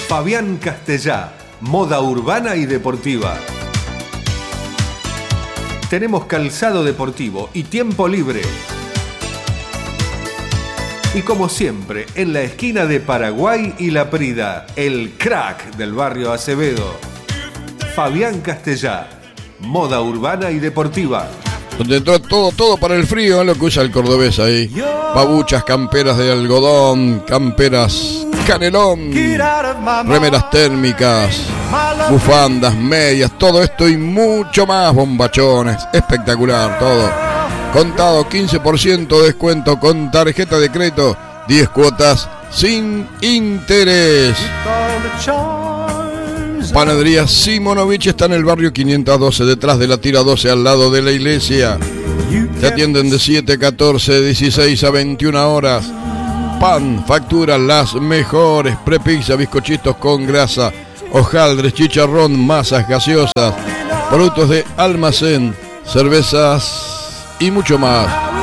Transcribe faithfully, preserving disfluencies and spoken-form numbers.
Fabián Castellá, moda urbana y deportiva. Tenemos calzado deportivo y tiempo libre. Y como siempre, en la esquina de Paraguay y La Prida, el crack del barrio Acevedo. Fabián Castellá, moda urbana y deportiva. Donde entró todo, todo para el frío, es lo que usa el cordobés ahí. Babuchas, camperas de algodón, camperas canelón, remeras térmicas, bufandas, medias, todo esto y mucho más, bombachones. Espectacular todo. Contado, quince por ciento de descuento con tarjeta de crédito, diez cuotas sin interés. Panadería Simonovich está en el barrio quinientos doce, detrás de la tira doce, al lado de la iglesia. Te atienden de siete, catorce, dieciséis a veintiuna horas. Pan, factura las mejores, prepizza, bizcochitos con grasa, hojaldres, chicharrón, masas gaseosas, productos de almacén, cervezas y mucho más.